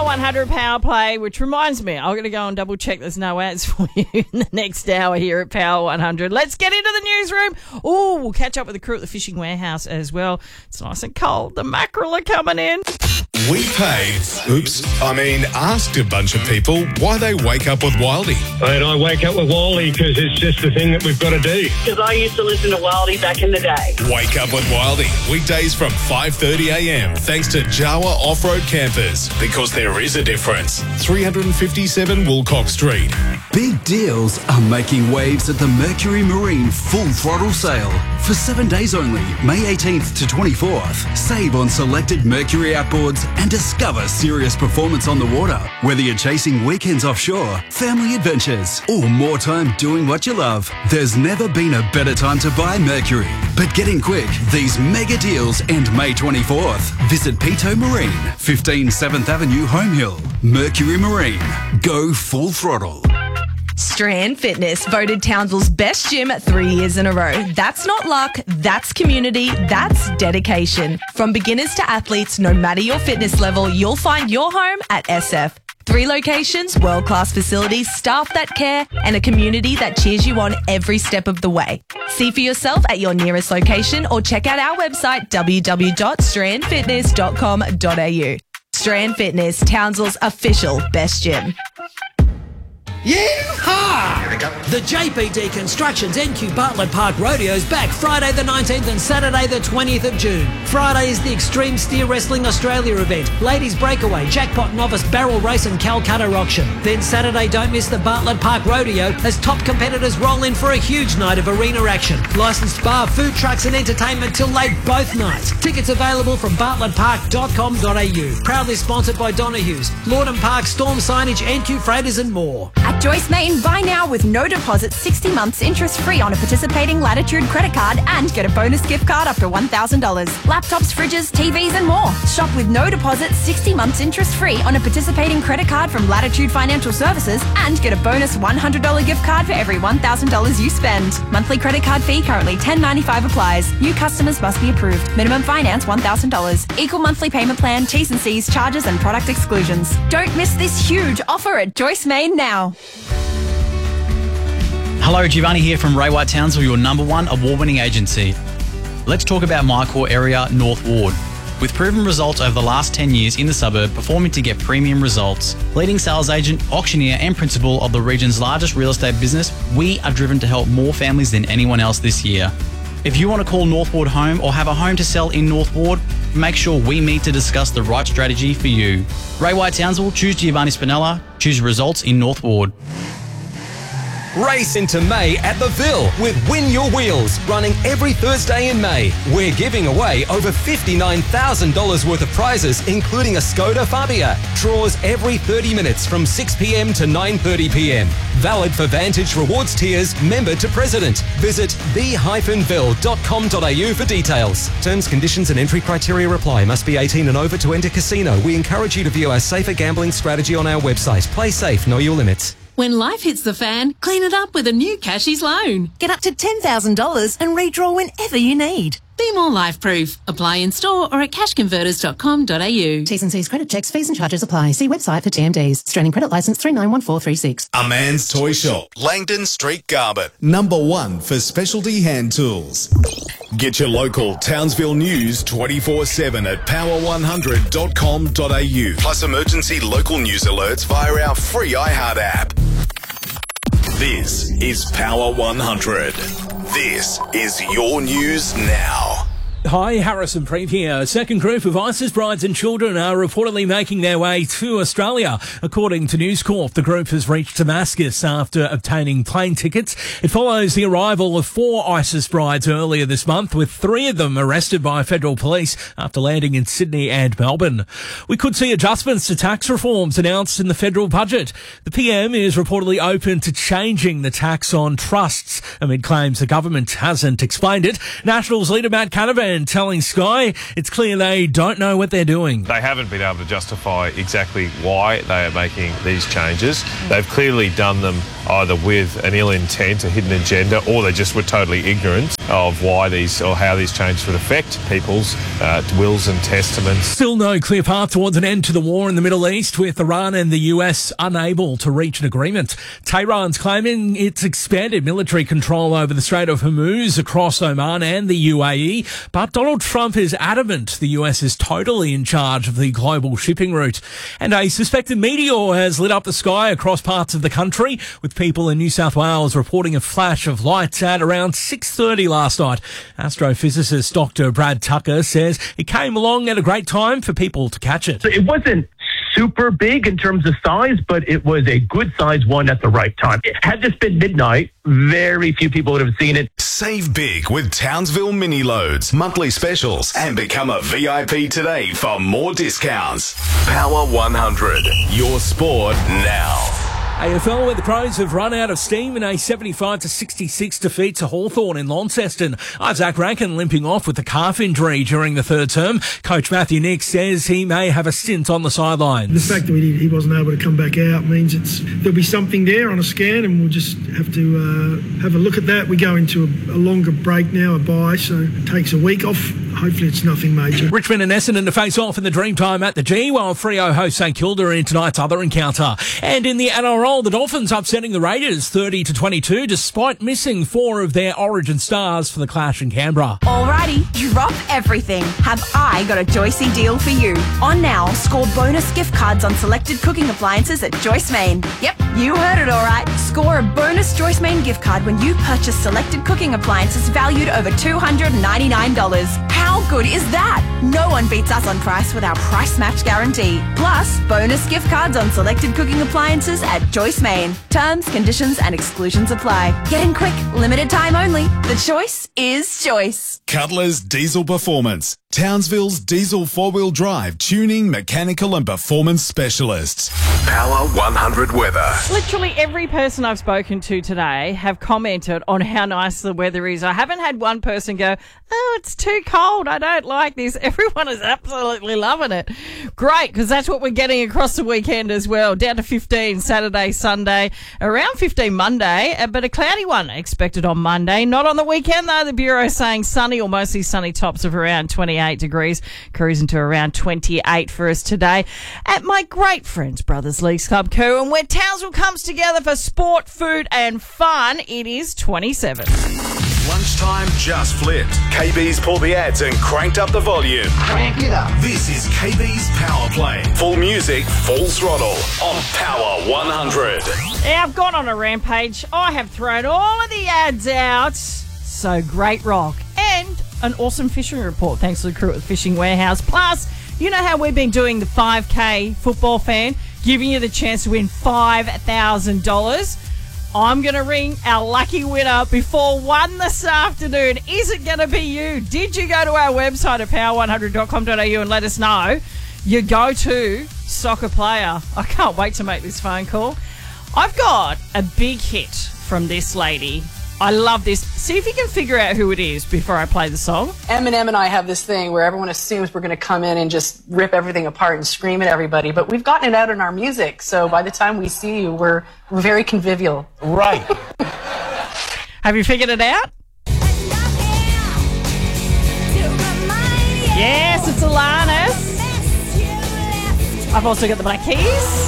100 Power Play, which reminds me, I'm going to go and double check there's no ads for you in the next hour here at Power 100. Let's get into the newsroom. Oh, we'll catch up with the crew at the fishing warehouse as well. It's nice and cold. The mackerel are coming in. We asked a bunch of people why they wake up with Wildy. And I wake up with Wildy because it's just the thing that we've got to do. Because I used to listen to Wildy back in the day. Wake up with Wildy, weekdays from 5:30am, thanks to Jawa Off-Road Campers. Because there is a difference. 357 Woolcock Street. Big deals are making waves at the Mercury Marine Full Throttle Sale. For 7 days only, May 18th to 24th. Save on selected Mercury outboards and discover serious performance on the water. Whether you're chasing weekends offshore, family adventures, or more time doing what you love, there's never been a better time to buy Mercury. But get in quick, these mega deals end May 24th. Visit Pito Marine, 15 7th Avenue, Home Hill. Mercury Marine. Go full throttle. Strand Fitness, voted Townsville's best gym 3 years in a row. That's not luck, that's community, that's dedication. From beginners to athletes, no matter your fitness level, you'll find your home at SF. 3 locations, world-class facilities, staff that care, and a community that cheers you on every step of the way. See for yourself at your nearest location or check out our website www.strandfitness.com.au. Strand Fitness, Townsville's official best gym. Yeehaw! The JPD Constructions NQ Bartlett Park Rodeo is back Friday the 19th and Saturday the 20th of June. Friday is the Extreme Steer Wrestling Australia event, Ladies Breakaway, Jackpot Novice Barrel Race and Calcutta Auction. Then Saturday, don't miss the Bartlett Park Rodeo as top competitors roll in for a huge night of arena action. Licensed bar, food trucks and entertainment till late both nights. Tickets available from bartlettpark.com.au. Proudly sponsored by Donahue's, Lorden Park, Storm Signage, NQ Freighters and more. At Joyce Main, buy now with no deposit, 60 months interest-free on a participating Latitude credit card and get a bonus gift card up to $1,000. Laptops, fridges, TVs and more. Shop with no deposit, 60 months interest-free on a participating credit card from Latitude Financial Services and get a bonus $100 gift card for every $1,000 you spend. Monthly credit card fee currently $10.95 applies. New customers must be approved. Minimum finance $1,000. Equal monthly payment plan, T's and C's, charges and product exclusions. Don't miss this huge offer at Joyce Main now. Hello, Giovanni here from Ray White Townsville, your #1 award-winning agency. Let's talk about my core area, North Ward. With proven results over the last 10 years in the suburb, performing to get premium results. Leading sales agent, auctioneer and principal of the region's largest real estate business, we are driven to help more families than anyone else this year. If you want to call North Ward home or have a home to sell in North Ward, make sure we meet to discuss the right strategy for you. Ray White Townsville, choose Giovanni Spinella, choose results in North Ward. Race into May at the Ville with Win Your Wheels, running every Thursday in May. We're giving away over $59,000 worth of prizes, including a Skoda Fabia. Draws every 30 minutes from 6 p.m. to 9:30 p.m. Valid for Vantage Rewards tiers, member to president. Visit the-ville.com.au for details. Terms, conditions and entry criteria apply. Must be 18 and over to enter casino. We encourage you to view our safer gambling strategy on our website. Play safe, know your limits. When life hits the fan, clean it up with a new Cashies loan. Get up to $10,000 and redraw whenever you need. Be more life-proof. Apply in store or at cashconverters.com.au. T's and C's credit checks, fees and charges apply. See website for TMDs. Australian Credit Licence 391436. A Man's Toy Shop, Langdon Street, Garbutt. #1 for specialty hand tools. Get your local Townsville news 24/7 at power100.com.au. Plus emergency local news alerts via our free iHeart app. This is Power 100. This is your news now. Hi, Harrison Preet here. A second group of ISIS brides and children are reportedly making their way to Australia. According to News Corp, the group has reached Damascus after obtaining plane tickets. It follows the arrival of 4 ISIS brides earlier this month, with 3 of them arrested by federal police after landing in Sydney and Melbourne. We could see adjustments to tax reforms announced in the federal budget. The PM is reportedly open to changing the tax on trusts amid claims the government hasn't explained it. Nationals leader Matt Canavan and telling Sky it's clear they don't know what they're doing. They haven't been able to justify exactly why they are making these changes. They've clearly done them either with an ill intent, a hidden agenda, or they just were totally ignorant of why these or how these changes would affect people's wills and testaments. Still no clear path towards an end to the war in the Middle East, with Iran and the US unable to reach an agreement. Tehran's claiming it's expanded military control over the Strait of Hormuz across Oman and the UAE, but Donald Trump is adamant the US is totally in charge of the global shipping route. And a suspected meteor has lit up the sky across parts of the country, with people in New South Wales reporting a flash of light at around 6:30 last night. Astrophysicist Dr. Brad Tucker says it came along at a great time for people to catch it. It wasn't super big in terms of size, but it was a good size one at the right time. Had this been midnight, very few people would have seen it. Save big with Townsville Mini Loads, monthly specials, and become a VIP today for more discounts. Power 100, your sport now. AFL, where the Crows have run out of steam in a 75-66 defeat to Hawthorn in Launceston. Isaac Rankin limping off with a calf injury during the third term. Coach Matthew Nix says he may have a stint on the sidelines. The fact that he wasn't able to come back out means there'll be something there on a scan, and we'll just have to have a look at that. We go into a longer break now, a bye, so it takes a week off. Hopefully it's nothing major. Richmond and Essendon to face off in the Dreamtime at the G, while Freo host St Kilda in tonight's other encounter. And in the NRL, the Dolphins upsetting the Raiders 30-22, despite missing 4 of their origin stars for the clash in Canberra. Alrighty, drop everything. Have I got a Joycey deal for you? On now, score bonus gift cards on selected cooking appliances at Joyce Main. Yep, you heard it alright. Score a bonus Joyce Main gift card when you purchase selected cooking appliances valued over $299. How good is that? No one beats us on price with our price match guarantee. Plus, bonus gift cards on selected cooking appliances at Joyce Main. Terms, conditions and exclusions apply. Get in quick, limited time only. The choice is choice. Cutler's Diesel Performance, Townsville's diesel 4-wheel drive, tuning, mechanical and performance specialists. Power 100 weather. Literally every person I've spoken to today have commented on how nice the weather is. I haven't had one person go, oh, it's too cold, I don't like this. Everyone is absolutely loving it. Great, because that's what we're getting across the weekend as well. Down to 15 Saturday, Sunday, around 15 Monday, but a cloudy one expected on Monday. Not on the weekend though. The Bureau saying sunny or mostly sunny, tops of around 28 degrees, cruising to around 28 for us today at my great friends Brothers Leagues Club Coon, where Townsville comes together for sport, food and fun. It is 27. Lunchtime just flipped. KB's pulled the ads and cranked up the volume. Crank it up. This is KB's Power Play. Full music, full throttle on Power 100. Yeah, I've gone on a rampage. I have thrown all of the ads out. So great rock. And an awesome fishing report, thanks to the crew at the Fishing Warehouse. Plus, you know how we've been doing the 5K football fan, giving you the chance to win $5,000. I'm going to ring our lucky winner before 1 this afternoon. Is it going to be you? Did you go to our website at power100.com.au and let us know your go-to soccer player? I can't wait to make this phone call. I've got a big hit from this lady. I love this. See if you can figure out who it is before I play the song. Eminem and I have this thing where everyone assumes we're going to come in and just rip everything apart and scream at everybody, but we've gotten it out in our music, so by the time we see you, we're very convivial. Right. Have you figured it out? Yes, it's Alanis. I've also got the Black Keys.